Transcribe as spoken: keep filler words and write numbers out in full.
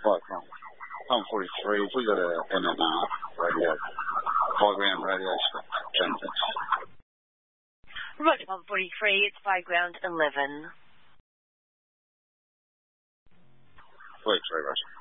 What, from? I'm forty-three. We got a M M R radio, high ground radio transits. Roger, one forty-three, it's high ground eleven. forty-three, Roger.